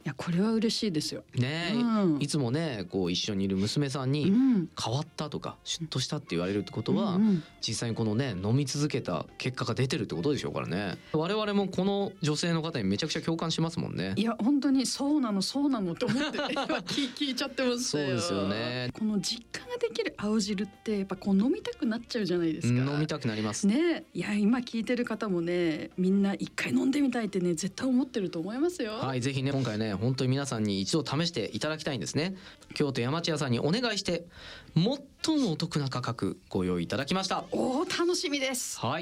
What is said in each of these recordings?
いやこれは嬉しいですよね、いつもねこう一緒にいる娘さんに変わったとかシュッとしたって言われるってことは、実際にこのね飲み続けた結果が出てるってことでしょうからね。我々もこの女性の方にめちゃくちゃ共感しますもんね。 いや本当にそうなのそうなのと思って聞いちゃってますそうですよね。 この実感ができる青汁ってやっぱこう飲みたくなっちゃうじゃないですか。 飲みたくなりますね。いや今聞いてる方もねみんな一回飲んでみたいってね絶対思ってると思いますよ。 はい、ぜひね今回ね本当に皆さんに一度試していただきたいんですね。京都山千屋さんにお願いして最もお得な価格ご用意いただきました。 おー楽しみです。 はい、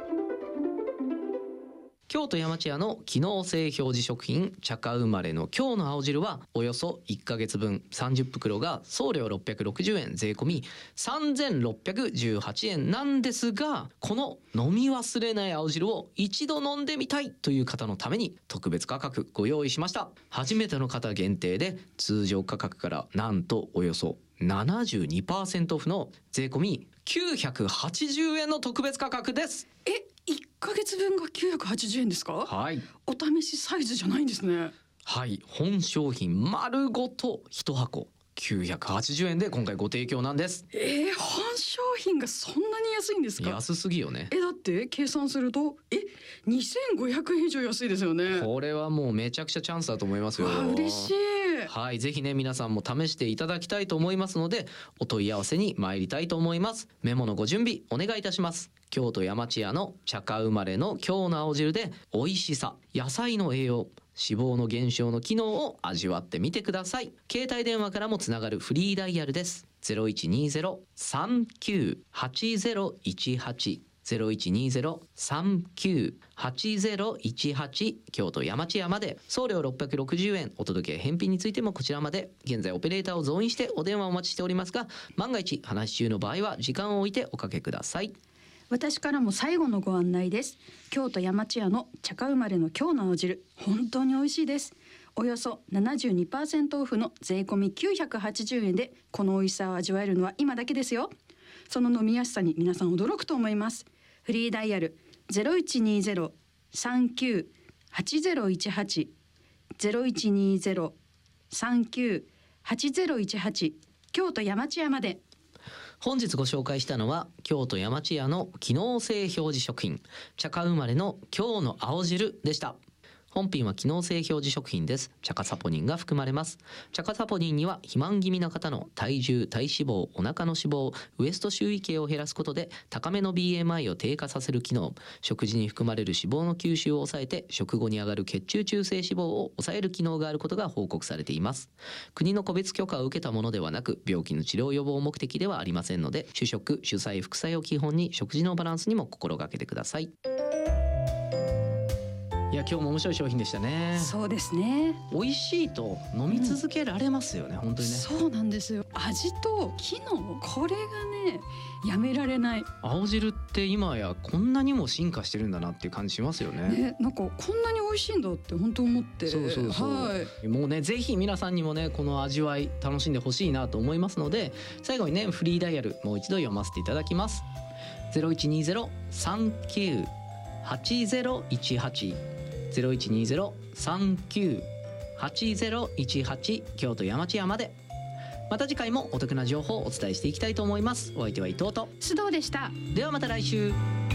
京都山千屋の機能性表示食品茶花生まれの今日の青汁はおよそ1ヶ月分30袋が送料660円税込み3618円なんですが、この飲み忘れない青汁を一度飲んでみたいという方のために特別価格ご用意しました。初めての方限定で通常価格からなんとおよそ72% オフの税込み980円の特別価格です。 1ヶ月分が980円ですか？ はい、 お試しサイズじゃないんですね。 はい、本商品丸ごと1箱980円で今回ご提供なんです。 本商品がそんなに安いんですか？ 安すぎよね。 だって計算すると2500円以上安いですよね。 これはもうめちゃくちゃチャンスだと思いますよ。 嬉しい。 はい、ぜひね皆さんも試していただきたいと思いますのでお問い合わせに参りたいと思います。メモのご準備お願いいたします。京都山千屋の茶花生まれの今日の青汁で美味しさ、野菜の栄養、脂肪の減少の機能を味わってみてください。携帯電話からもつながるフリーダイヤルです。0120-398018 0120-398018 京都山千屋まで送料660円、お届け返品についてもこちらまで。現在オペレーターを増員してお電話お待ちしておりますが、万が一話し中の場合は時間を置いておかけください。 私からも最後のご案内です。京都山千屋の茶花生まれの今日の青汁本当に美味しいです。およそ 72% オフの税込み980円でこの美味しさを味わえるのは今だけですよ。その飲みやすさに皆さん驚くと思います。フリーダイヤル 0120-398018 0120-398018 京都山千屋まで。 本日ご紹介したのは京都山千屋の機能性表示食品茶花生まれの今日の青汁でした。本品は機能性表示食品です。茶化サポニンが含まれます。茶化サポニンには肥満気味な方の体重、体脂肪、お腹の脂肪、ウエスト周囲系を減らすことで高めの BMI を低下させる機能、食事に含まれる脂肪の吸収を抑えて食後に上がる血中中性脂肪を抑える機能があることが報告されています。国の個別許可を受けたものではなく病気の治療予防目的ではありませんので、主食、主菜、副菜を基本に食事のバランスにも心がけてください。いや今日も面白い商品でしたね。 そうですね。 美味しいと飲み続けられますよね、本当にね。 そうなんですよ。味と機能これがねやめられない。 青汁って今やこんなにも進化してるんだなっていう感じしますよね。 なんかこんなに美味しいんだって本当思って。 そう、はい、もうねぜひ皆さんにもねこの味わい楽しんでほしいなと思いますので、最後にねフリーダイヤルもう一度読ませていただきます。0120-398018 0120-398018 京都山千屋まで。また次回もお得な情報をお伝えしていきたいと思います。お相手は伊藤と須藤でした。 ではまた来週。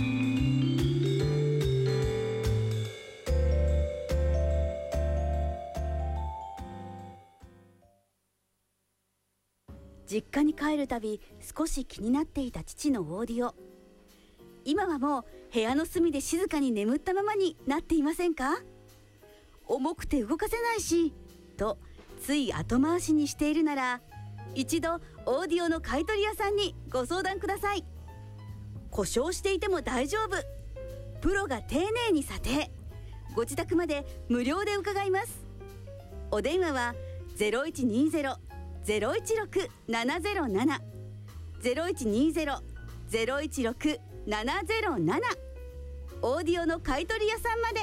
実家に帰るたび少し気になっていた父のオーディオ。今はもう部屋の隅で静かに眠ったままになっていませんか？重くて動かせないしとつい後回しにしているなら、一度オーディオの買い取り屋さんにご相談ください。故障していても大丈夫、プロが丁寧に査定、ご自宅まで無料で伺います。お電話は 0120-016-707 0120-016-707 オーディオの買い取り屋さんまで。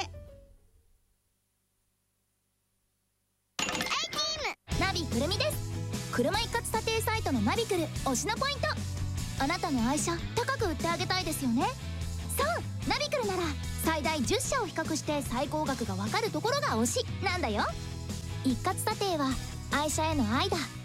ナビくるみです。車一括査定サイトのナビクル推しのポイント。あなたの愛車高く売ってあげたいですよね。そう、ナビクルなら最大10社を比較して最高額がわかるところが推しなんだよ。 一括査定は愛車への愛だ。